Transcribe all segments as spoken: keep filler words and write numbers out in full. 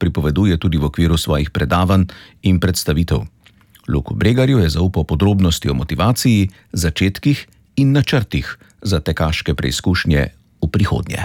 pripoveduje tudi v okviru svojih predavanj in predstavitev. Luku Bregarju je zaupal podrobnosti o motivaciji, začetkih in načrtih za tekaške preizkušnje v prihodnje.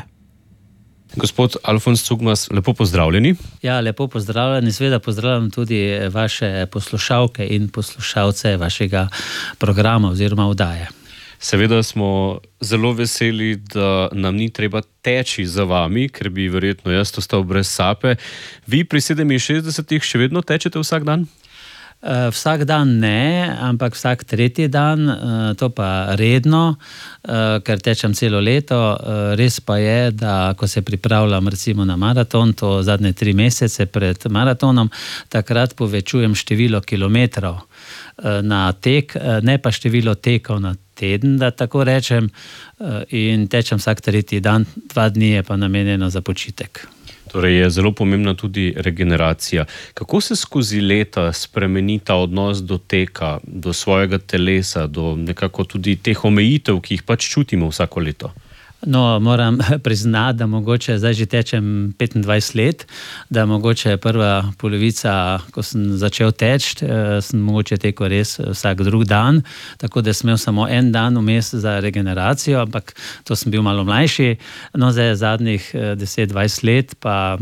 Gospod Alfons Cugmas, lepo pozdravljeni. Ja, lepo pozdravljeni. Seveda pozdravljam tudi vaše poslušalke in poslušalce vašega programa oziroma oddaje. Seveda smo zelo veseli, da nam ni treba teči za vami, ker bi verjetno jaz ostal brez sape. Vi pri sedeminšestdesetih še vedno tečete vsak dan? Uh, vsak dan ne, ampak vsak tretji dan, uh, to pa redno, uh, ker tečem celo leto. Uh, res pa je, da ko se pripravljam recimo na maraton, to zadnje tri mesece pred maratonom, takrat povečujem število kilometrov uh, na tek, uh, ne pa število tekov na teden, da tako rečem, uh, in tečem vsak tretji dan, dva dni je pa namenjeno za počitek. Torej je zelo pomembna tudi regeneracija. Kako se skozi leta spremeni ta odnos do teka, do svojega telesa, do nekako tudi teh omejitev, ki jih pač čutimo vsako leto? No, moram priznati, da mogoče zdaj že tečem petindvajset let, da mogoče prva polovica, ko sem začel teči, sem mogoče tekel res vsak drug dan, tako da sem imel samo en dan vmes za regeneracijo, ampak to sem bil malo mlajši. No, zdaj zadnjih deset dvajset let pa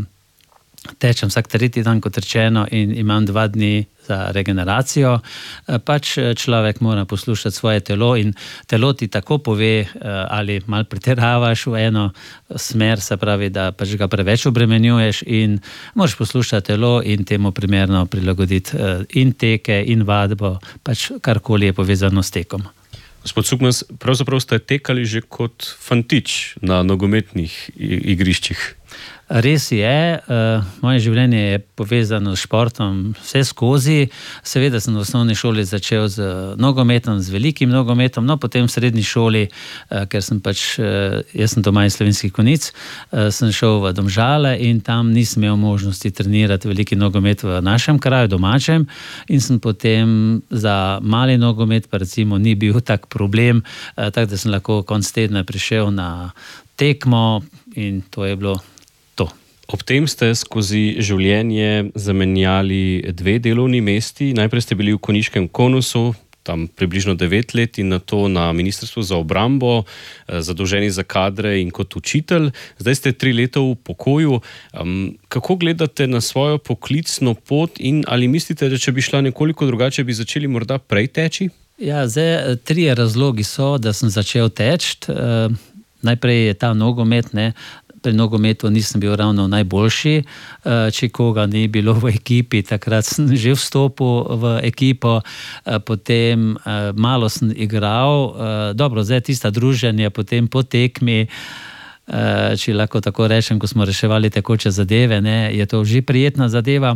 tečem vsak tretji dan, kot rečeno, in imam dva dni za regeneracijo. Pač človek mora poslušati svoje telo in telo ti tako pove, ali malo pretiravaš v eno smer, se pravi, da pač ga preveč obremenjuješ, in moraš poslušati telo in temu primerno prilagoditi in teke in vadbo, pač karkoli je povezano s tekom. Gospod Cugmas, pravzaprav ste tekali že kot fantič na nogometnih igriščih. Res je, moje življenje je povezano s športom vse skozi. Seveda sem v osnovni šoli začel z nogometom, z velikim nogometom, no potem v srednji šoli, ker sem pač, jaz sem doma iz Slovenskih Konjic, sem šel v Domžale in tam nisem imel možnosti trenirati veliki nogomet v našem kraju, domačem, in sem potem za mali nogomet, pa recimo ni bil tak problem, tako da sem lahko konec tedna prišel na tekmo in to je bilo. Ob tem ste skozi življenje zamenjali dve delovni mesti. Najprej ste bili v konjiškem konusu, tam približno devet let, in nato na Ministrstvu za obrambo, zadolženi za kadre in kot učitelj. Zdaj ste tri leta v pokoju. Um, kako gledate na svojo poklicno pot in ali mislite, da če bi šla nekoliko drugače, bi začeli morda prej teči? Ja, zdaj trije razlogi so, da sem začel teči. Uh, najprej je ta nogomet, ne. Pri nogometu nisem bil ravno najboljši, če koga ni bilo v ekipi, takrat sem že vstopil v ekipo, potem malo sem igral, dobro, zdaj tista druženja potem po tekmi, če lahko tako rečem, ko smo reševali tekoče zadeve, ne, je to že prijetna zadeva.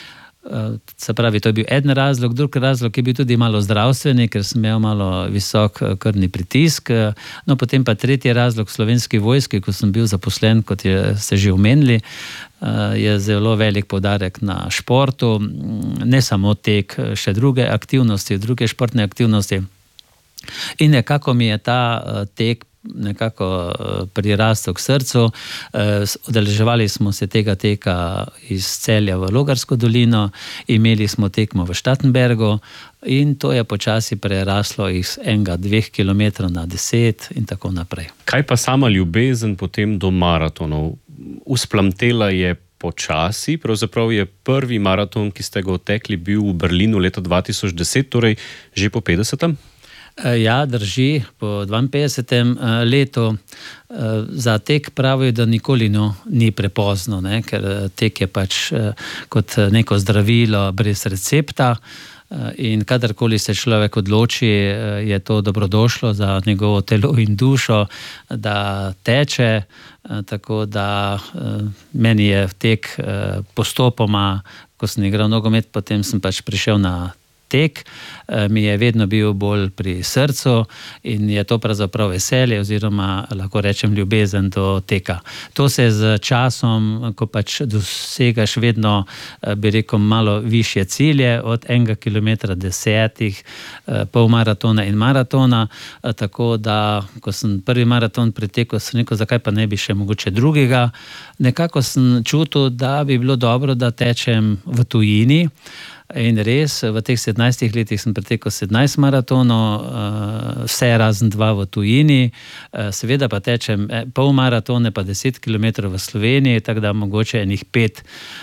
Se pravi, to je bil eden razlog, drugi razlog je bil tudi malo zdravstveni, ker sem imel malo visok krvni pritisk. No, potem pa tretji razlog, v Slovenski vojski, ko sem bil zaposlen, kot je, ste že omenili, je zelo velik poudarek na športu, ne samo tek, še druge aktivnosti, druge športne aktivnosti. In nekako mi je ta tek nekako prirastel k srcu. Udeleževali smo se tega teka iz Celja v Logarsko dolino, imeli smo tekmo v Štatenbergu in to je počasi preraslo iz enega, dveh kilometrov na deset in tako naprej. Kaj pa sama ljubezen potem do maratonov? Usplamtela je počasi, pravzaprav je prvi maraton, ki ste ga odtekli, bil v Berlinu leta dva tisoč deset, torej že po petdesetem? Ja, drži, po dvainpetdesetem letu. Za tek pravijo, da nikoli no, ni prepozno, ne? Ker tek je pač kot neko zdravilo brez recepta in kadarkoli se človek odloči, je to dobrodošlo za njegovo telo in dušo, da teče, tako da meni je tek postopoma, ko sem igral nogomet, potem sem pač prišel na tek mi je vedno bil bolj pri srcu in je to pravzaprav veselje oziroma lahko rečem ljubezen do teka. To se z časom, ko pač dosegaš vedno, bi rekel, malo višje cilje, od enega kilometra desetih, pol maratona in maratona, tako da, ko sem prvi maraton pretekel, sem rekel, zakaj pa ne bi še mogoče drugega. Nekako sem čutil, da bi bilo dobro, da tečem v tujini. In res, v teh sedemnajstih letih sem pretekel sedemnajst maratonov, vse razen dva v tujini, seveda pa tečem pol maratone, pa deset kilometrov v Sloveniji, tako da mogoče enih pet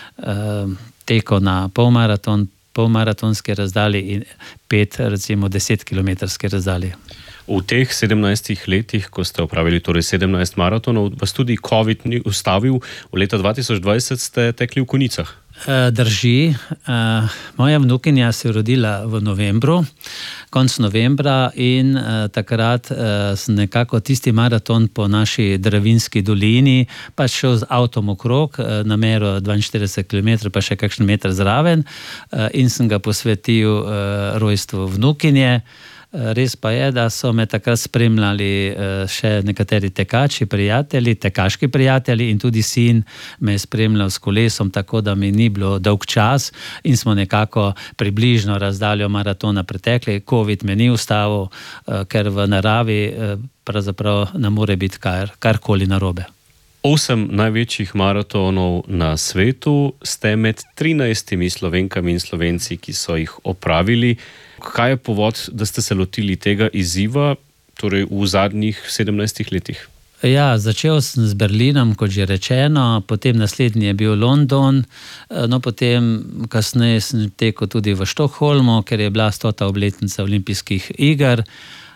tekov na pol maraton, pol maratonske razdalje in pet, recimo deset kilometrske razdalje. V teh sedemnajstih letih, ko ste opravili torej sedemnajst maratonov, vas tudi COVID ni ustavil, v leta dva tisoč dvajset ste tekli v Konjicah. Drži. Moja vnukinja se je rodila v novembru, konc novembra, in takrat sem nekako tisti maraton po naši Dravinski dolini pač šel z avtom okrog, na mero dvainštirideset kilometrov, pa še kakšen meter zraven, in sem ga posvetil rojstvu vnukinje. Res pa je, da so me takrat spremljali še nekateri tekači, prijatelji, tekaški prijatelji, in tudi sin me je spremljal s kolesom, tako da mi ni bilo dolg čas in smo nekako približno razdaljo maratona pretekli. COVID me ni ustavil, ker v naravi pravzaprav ne more biti kar, karkoli narobe. Osem največjih maratonov na svetu, ste med trinajstimi Slovenkami in Slovenci, ki so jih opravili. Kaj je povod, da ste se lotili tega izziva, torej v zadnjih sedemnajstih letih? Ja, začel sem z Berlinom, kot že rečeno, potem naslednji je bil London, no potem kasneje sem tekel tudi v Štokholmu, ker je bila stota obletnica olimpijskih iger.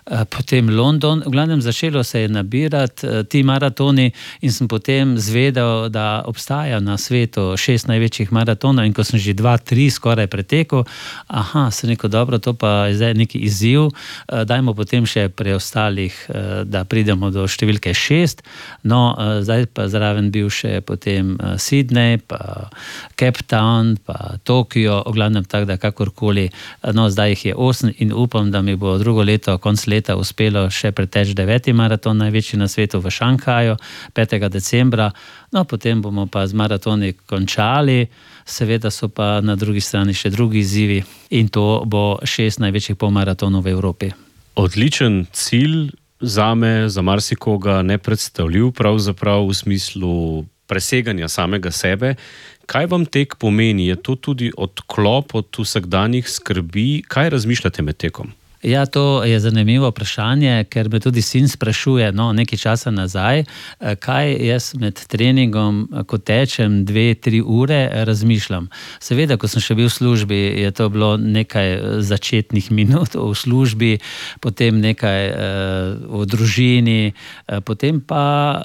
Potem London, v glavnem začelo se je nabirati ti maratoni in sem potem zvedel, da obstaja na svetu šest največjih maratonov, in ko sem že dva, tri skoraj pretekel, aha, sem rekel, dobro, to pa je zdaj neki izziv, dajmo potem še preostalih, da pridemo do številke šest, no, zdaj pa zraven bil še potem Sydney, pa Cape Town, pa Tokio, v glavnem tak, da kakorkoli, no, zdaj jih je osem in upam, da mi bo drugo leto, konc leta, leta uspelo še preteči deveti maraton, največji na svetu v Šanghaju, petega decembra. No, potem bomo pa z maratoni končali, seveda so pa na drugi strani še drugi izzivi in to bo šest največjih polmaratonov v Evropi. Odličen cilj, zame, za marsikoga nepredstavljiv, pravzaprav v smislu preseganja samega sebe. Kaj vam tek pomeni? Je to tudi odklop od vsakdanjih skrbi? Kaj razmišljate med tekom? Ja, to je zanimivo vprašanje, ker me tudi sin sprašuje, no, nekaj časa nazaj, kaj jaz med treningom, ko tečem dve, tri ure, razmišljam. Seveda, ko sem še bil v službi, je to bilo nekaj začetnih minut v službi, potem nekaj uh, v družini, uh, potem pa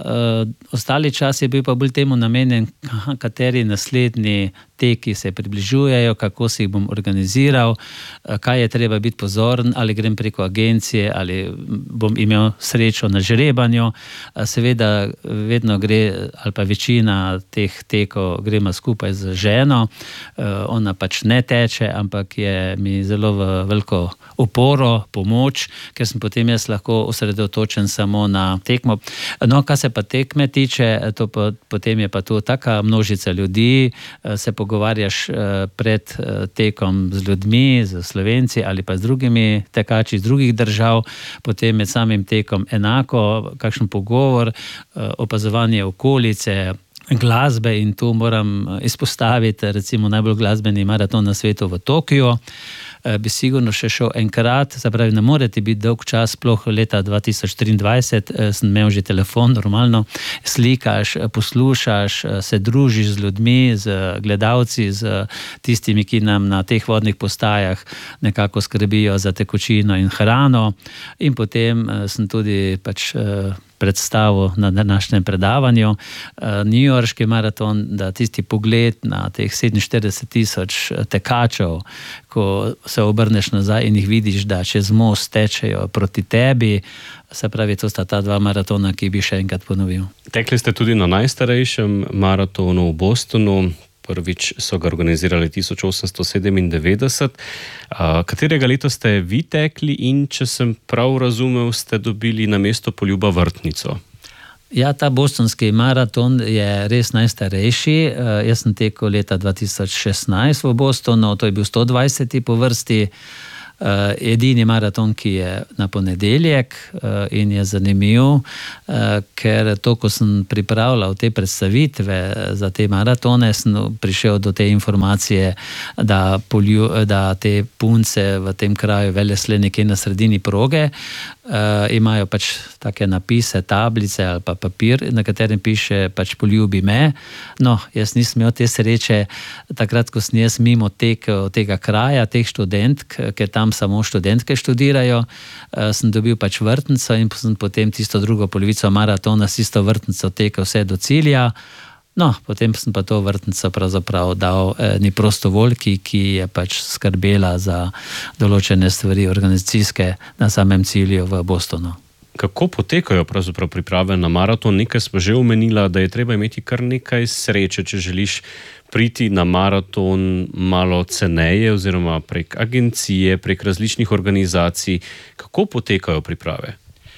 uh, ostali čas je bil pa bolj temu namenjen, kateri naslednji teki se približujejo, kako si jih bom organiziral, kaj je treba biti pozoren, ali grem preko agencije, ali bom imel srečo na žrebanju. Seveda vedno gre, ali pa večina teh tekov gremo skupaj z ženo, ona pač ne teče, ampak je mi zelo v veliko oporo, pomoč, ker sem potem jaz lahko osredotočen samo na tekmo. No, kar se pa tekme tiče, to pa, potem je pa tu taka množica ljudi, se pogovarjaš pred tekom z ljudmi, z Slovenci ali pa z drugimi tekači iz drugih držav, potem med samim tekom enako, kakšen pogovor, opazovanje okolice, glasbe, in tu moram izpostaviti recimo najbolj glasbeni maraton na svetu v Tokiu. Bi sigurno še šel enkrat, se pravi, ne morete biti dolg čas, sploh leta dva tisoč triindvajset, sem imel že telefon, normalno, slikaš, poslušaš, se družiš z ljudmi, z gledalci, z tistimi, ki nam na teh vodnih postajah nekako skrbijo za tekočino in hrano, in potem sem tudi pač predstavo na današnjem predavanju. Newyorški maraton, da tisti pogled na teh sedeminštirideset tisoč tekačev, ko se obrneš nazaj in jih vidiš, da čez most tečejo proti tebi, se pravi, to sta ta dva maratona, ki bi še enkrat ponovil. Tekli ste tudi na najstarejšem maratonu v Bostonu, prvič so ga organizirali tisoč osemsto sedemindevetdeset. Katerega leta ste vi tekli in, če sem prav razumel, ste dobili na mesto poljuba vrtnico? Ja, ta bostonski maraton je res najstarejši. Jaz sem tekel leta dva tisoč šestnajst v Bostonu, to je bil sto dvajseti po vrsti. Uh, edini maraton, ki je na ponedeljek uh, in je zanimiv, uh, ker to, ko sem pripravljal te predstavitve za te maratone, sem prišel do te informacije, da, polju, da te punce v tem kraju Velesle nekje na sredini proge uh, imajo pač take napise, tablice ali pa papir, na katerem piše pač poljubi me. No, jaz nisem imel te sreče, takrat, ko sem jaz mimo tekel tega kraja, teh študentk, ker tam samo študentke študirajo, sem dobil pač vrtnico in sem potem tisto drugo polovico maratona s tisto vrtnico tekel vse do cilja. No, potem sem pa to vrtnico pravzaprav dal eni prostovoljki, ki je pač skrbela za določene stvari organizacijske na samem cilju v Bostonu. Kako potekajo pravzaprav priprave na maraton? Nekaj smo že omenila, da je treba imeti kar nekaj sreče, če želiš priti na maraton malo ceneje oziroma prek agencije, prek različnih organizacij. Kako potekajo priprave?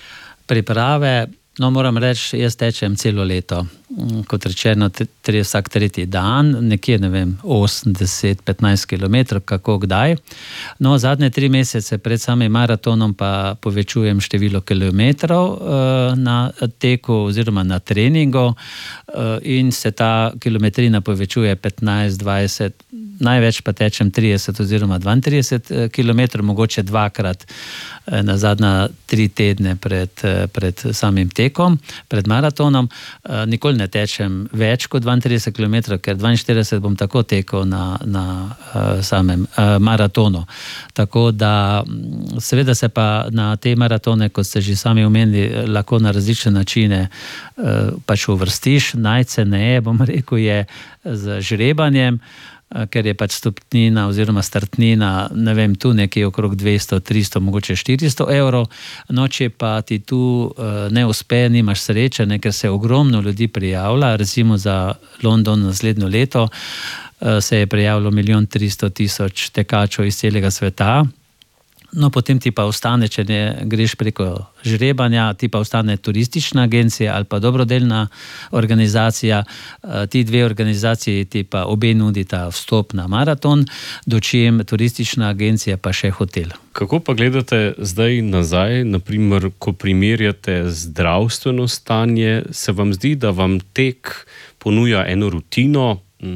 Priprave, no moram reči, jaz tečem celo leto. Kot rečeno, tri, vsak tretji dan, nekje, ne vem, osemdeset do petnajst kilometrov, kako kdaj. No, zadnje tri mesece pred samim maratonom pa povečujem število kilometrov uh, na teku oziroma na treningu uh, in se ta kilometrina povečuje petnajst, dvajset, največ pa tečem trideset oziroma dvaintrideset kilometrov, mogoče dvakrat uh, na zadnja tri tedne pred, uh, pred samim tekom, pred maratonom. Uh, nikoli ne tečem več kot dvaintrideset kilometrov, ker dvainštirideset bom tako tekel na, na uh, samem uh, maratonu. Tako da seveda se pa na te maratone, kot ste že sami omenili, lahko na različne načine uh, pač uvrstiš. Najceneje, bom rekel, je z žrebanjem, ker je pač stopnina oziroma startnina, ne vem, tu nekje okrog dvesto, tristo, mogoče štiristo evrov. No, če pa ti tu ne uspe, nimaš sreče, ne, ker se ogromno ljudi prijavlja, recimo za London naslednjo leto se je prijavilo milijon tristo tisoč tekačev iz celega sveta. No, potem ti pa ostane, če ne greš preko žrebanja, ti pa ostane turistična agencija ali pa dobrodelna organizacija. Ti dve organizaciji ti pa obe nudita vstop na maraton, dočim turistična agencija pa še hotel. Kako pa gledate zdaj nazaj, naprimer, ko primerjate zdravstveno stanje, se vam zdi, da vam tek ponuja eno rutino,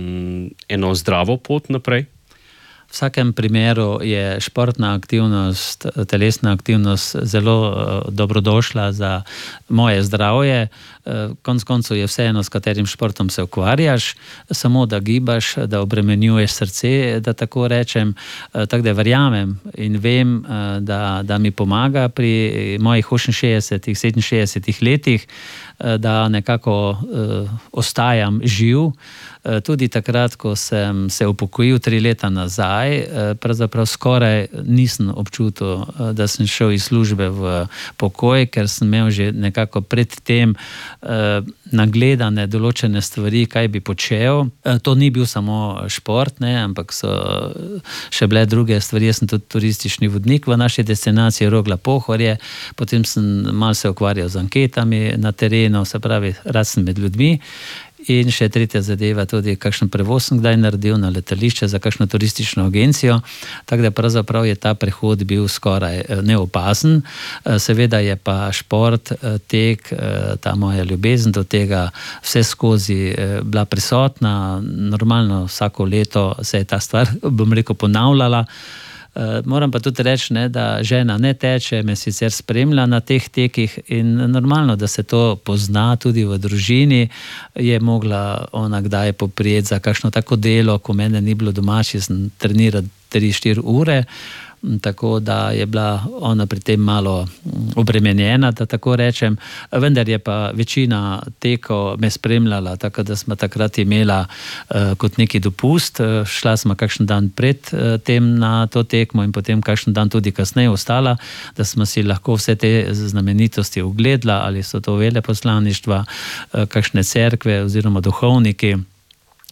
eno zdravo pot naprej? V vsakem primeru je športna aktivnost, telesna aktivnost zelo dobrodošla za moje zdravje. Konec koncev je vseeno, s katerim športom se ukvarjaš, samo da gibaš, da obremenjuješ srce, da tako rečem. Tako da verjamem in vem, da, da mi pomaga pri mojih oseminšestdesetih, sedeminšestdesetih letih, da nekako uh, ostajam živ. Tudi takrat, ko sem se upokojil tri leta nazaj, pravzaprav skoraj nisem občutil, da sem šel iz službe v pokoj, ker sem imel že nekako pred tem nagledane določene stvari, kaj bi počel. To ni bil samo šport, ne, ampak so še bile druge stvari. Jaz sem tudi turistični vodnik v naši destinaciji Rogla-Pohorje, potem sem malo se ukvarjal z anketami na terenu, se pravi, rad sem med ljudmi. In še tretja zadeva, tudi kakšen prevoz sem kdaj naredil na letališče za kakšno turistično agencijo, tako da pravzaprav je ta prehod bil skoraj neopazen. Seveda je pa šport, tek, ta moja ljubezen do tega vse skozi bila prisotna, normalno vsako leto se je ta stvar, bom rekel, ponavljala. Moram pa tudi reči, ne, da žena ne teče, me sicer spremlja na teh tekih in normalno, da se to pozna tudi v družini, je mogla ona kdaj poprijeti za kakšno tako delo, ko mene ni bilo doma, če sem treniral tri štiri ure, tako da je bila ona pri tem malo obremenjena, da tako rečem, vendar je pa večina tekov me spremljala, tako da smo takrat imela uh, kot neki dopust, šla smo kakšen dan pred uh, tem na to tekmo in potem kakšen dan tudi kasneje ostala, da smo si lahko vse te znamenitosti ogledala, ali so to veleposlaništva, uh, kakšne cerkve oziroma duhovniki.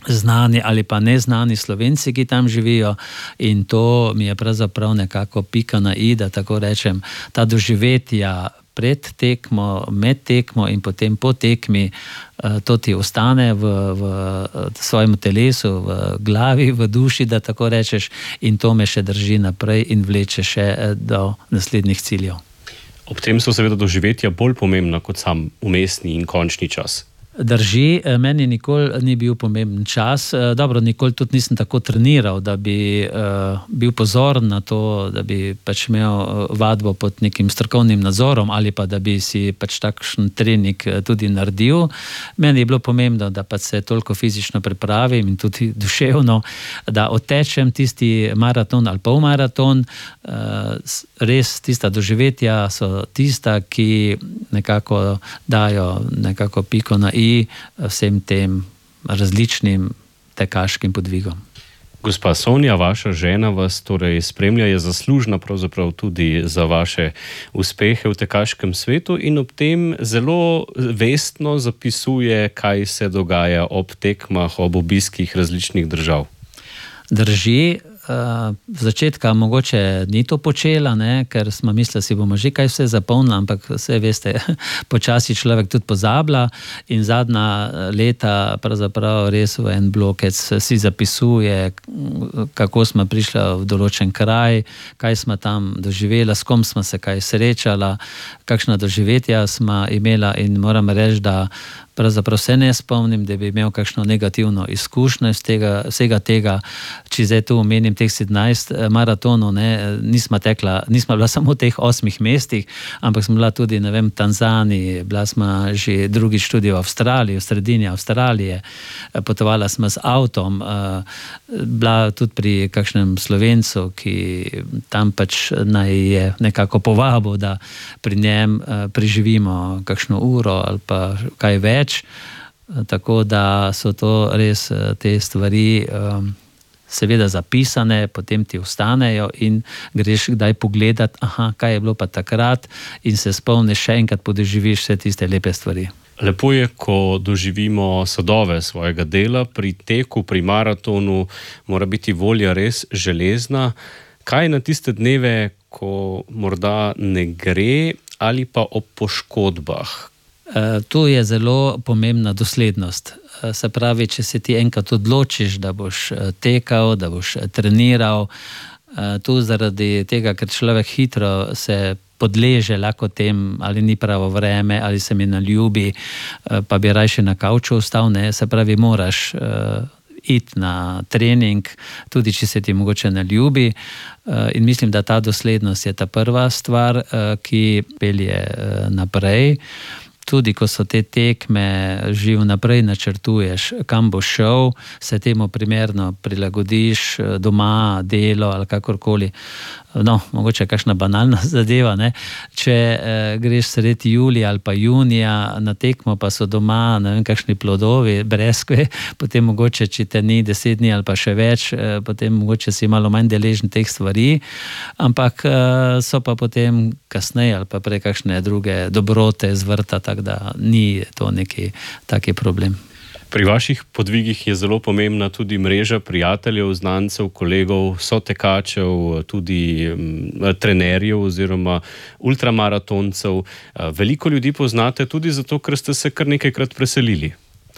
znani ali pa neznani Slovenci, ki tam živijo, in to mi je pravzaprav nekako pika na i, da tako rečem, ta doživetja pred tekmo, med tekmo in potem po tekmi, to ti ostane v, v svojem telesu, v glavi, v duši, da tako rečeš, in to me še drži naprej in vleče še do naslednjih ciljev. Ob tem so seveda doživetja bolj pomembna kot sam umestni in končni čas. Drži, meni nikoli ni bil pomemben čas. Dobro, nikoli tudi nisem tako treniral, da bi uh, bil pozoren na to, da bi pač imel vadbo pod nekim strokovnim nadzorom ali pa da bi si pač takšen trening tudi naredil. Meni je bilo pomembno, da pač se toliko fizično pripravim in tudi duševno, da odtečem tisti maraton ali polmaraton. Uh, res tista doživetja so tista, ki nekako dajo nekako piko na i vsem tem različnim tekaškim podvigom. Gospa Sonja, vaša žena vas torej spremlja, je zaslužna pravzaprav tudi za vaše uspehe v tekaškem svetu in ob tem zelo vestno zapisuje, kaj se dogaja ob tekmah, ob obiskih različnih držav. Drži. Uh, v začetka mogoče ni to počela, ne, ker smo mislili, si bomo že kaj vse zapolnili, ampak vse veste, počasi človek tudi pozablja in zadnja leta pravzaprav res v en blokec si zapisuje, kako smo prišli v določen kraj, kaj smo tam doživela, s kom smo se kaj srečala, kakšna doživetja smo imela, in moram reči, da pravzaprav se ne spomnim, da bi imel kakšno negativno izkušnjo iz tega, vsega tega. Če zdaj tu omenim teh sedemnajst maratonov, ne, nisma tekla, nisma bila samo v teh osmih mestih, ampak smo bila tudi, ne vem, v Tanzaniji, bila smo že drugič tudi v Avstraliji, v sredini Avstralije, potovala smo z avtom, bila tudi pri kakšnem Slovencu, ki tam pač naj je nekako povabil, da pri njem preživimo kakšno uro ali pa kaj več. Tako da so to res te stvari um, seveda zapisane, potem ti ostanejo in greš kdaj pogledat, aha, kaj je bilo pa takrat, in se spomniš, še enkrat podoživiš vse tiste lepe stvari. Lepo je, ko doživimo sadove svojega dela. Pri teku, pri maratonu mora biti volja res železna. Kaj na tiste dneve, ko morda ne gre, ali pa ob poškodbah? Uh, tu je zelo pomembna doslednost. Uh, se pravi, če se ti enkrat odločiš, da boš uh, tekal, da boš uh, treniral, uh, tu zaradi tega, ker človek hitro se podleže lahko tem, ali ni pravo vreme, ali se mi naljubi, uh, pa bi rajši na kavču ostal, ne, se pravi, moraš uh, iti na trening, tudi če se ti mogoče ne ljubi. Uh, in mislim, da ta doslednost je ta prva stvar, uh, ki pelje uh, naprej. Tudi ko so te tekme, že vnaprej načrtuješ, kam boš šel, se temu primerno prilagodiš, doma, delo ali kakorkoli. No, mogoče kakšna banalna zadeva, ne? Če eh, greš sredi julija ali pa junija na tekmo, pa so doma, ne vem, kakšni plodovi, breskve, potem mogoče, če te ni deset dni ali pa še več, eh, potem mogoče si malo manj deležen teh stvari, ampak eh, so pa potem kasneje ali pa prej kakšne druge dobrote z vrta, tako da ni to neki taki problem. Pri vaših podvigih je zelo pomembna tudi mreža prijateljev, znancev, kolegov, sotekačev, tudi m, trenerjev oziroma ultramaratoncev. Veliko ljudi poznate tudi zato, ker ste se kar nekajkrat preselili.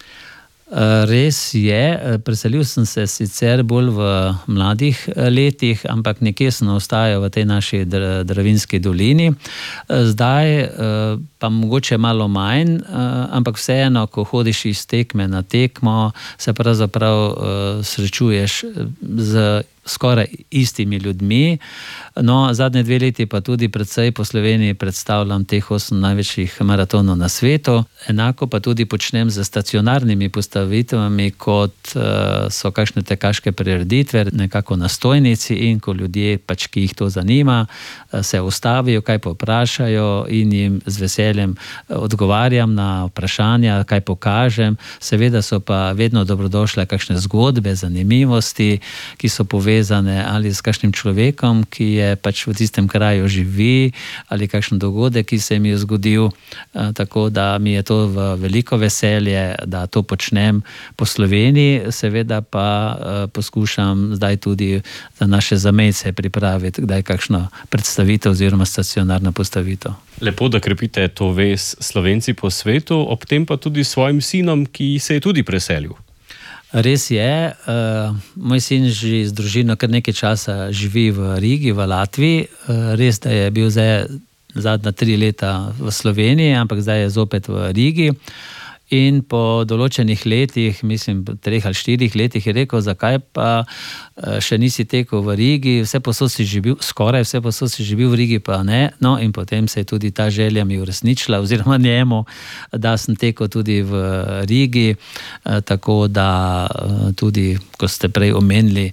Res je, preselil sem se sicer bolj v mladih letih, ampak nekje sem ostajal v tej naši Dravinjski dolini. Zdaj pa mogoče malo manj, ampak vseeno, ko hodiš iz tekme na tekmo, se pravzaprav srečuješ z skoraj istimi ljudmi. No, zadnje dve leti pa tudi predvsej po Sloveniji predstavljam teh osem največjih maratonov na svetu. Enako pa tudi počnem z stacionarnimi postavitvami, kot uh, so kakšne tekaške prireditve, nekako na stojnici, in ko ljudje, pač, ki jih to zanima, se ustavijo, kaj povprašajo, in jim z veseljem odgovarjam na vprašanja, kaj pokažem. Seveda so pa vedno dobrodošle kakšne zgodbe, zanimivosti, ki so povedane povezane ali s kakšnim človekom, ki je pač v tistem kraju živi, ali kakšen dogodek, ki se mi je zgodil, tako da mi je to v veliko veselje, da to počnem po Sloveniji, seveda pa poskušam zdaj tudi za naše zamejce pripraviti kdaj kakšno predstavitev oziroma stacionarno postavitev. Lepo, da krepite to vez Slovenci po svetu, ob tem pa tudi s svojim sinom, ki se je tudi preselil. Res je, uh, moj sin že z družino kar nekaj časa živi v Rigi, v Latviji. Uh, res, da je bil zdaj zadnja tri leta v Sloveniji, ampak zdaj je zopet v Rigi. In po določenih letih, mislim, treh ali štirih letih je rekel, zakaj pa še nisi tekel v Rigi, vse posod si že bil, skoraj vse posod si že bil v Rigi, pa ne. No, in potem se je tudi ta želja mi uresničila, oziroma njemu, da sem tekel tudi v Rigi, tako da tudi, ko ste prej omenili,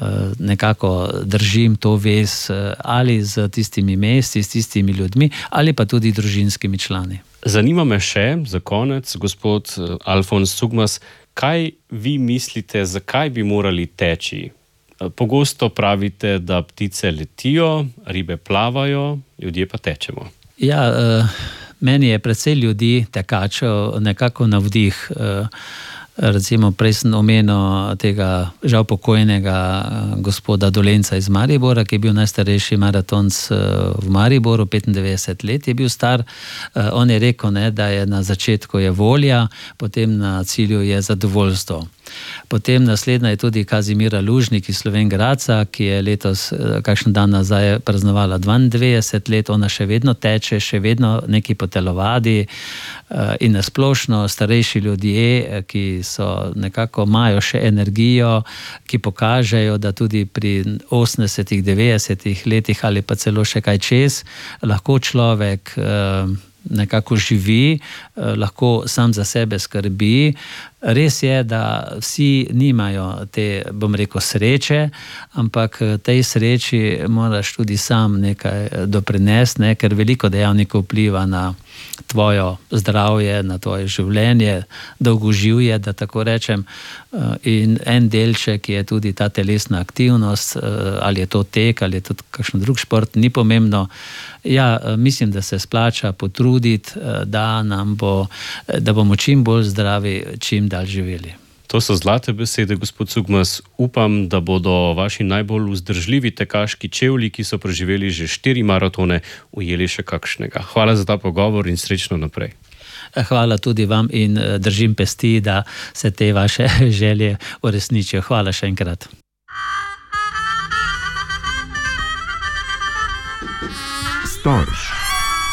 nekako držim to vez ali z tistimi mesti, s tistimi ljudmi, ali pa tudi družinskimi člani. Zanima me še, za konec, gospod Alfons Cugmas, kaj vi mislite, zakaj bi morali teči? Pogosto pravite, da ptice letijo, ribe plavajo, ljudje pa tečemo. Ja, meni je precej ljudi tekačev nekako navdih. Recimo, prej sem omenil tega žal pokojnega gospoda Dolenca iz Maribora, ki je bil najstarejši maratonc v Mariboru, petindevetdeset let je bil star. On je rekel, ne, da je na začetku je volja, potem na cilju je zadovoljstvo. Potem naslednja je tudi Kazimira Lužnik iz Slovenj Gradca, ki je letos kakšen dan nazaj praznovala dvaindevetdeset let, ona še vedno teče, še vedno neki po telovadi in nasplošno starejši ljudje, ki so nekako imajo še energijo, ki pokažejo, da tudi pri osemdesetih, devetdesetih letih ali pa celo še kaj čez, lahko človek nekako živi, lahko sam za sebe skrbi. Res je, da vsi nimajo te, bom rekel, sreče, ampak tej sreči moraš tudi sam nekaj doprinesti, ne, ker veliko dejavnikov vpliva na tvojo zdravje, na tvoje življenje, dolgoživje, da tako rečem. In en delček je tudi ta telesna aktivnost, ali je to tek, ali je to kakšen drug šport, ni pomembno. Ja, mislim, da se splača potruditi, da nam bo, da bomo čim bolj zdravi, čim dalj živeli. To so zlate besede, gospod Cugmas. Upam, da bodo vaši najbolj vzdržljivi tekaški čevlji, ki so preživeli že štiri maratone, ujeli še kakšnega. Hvala za ta pogovor in srečno naprej. Hvala tudi vam in držim pesti, da se te vaše želje uresničijo. Hvala še enkrat. Storž.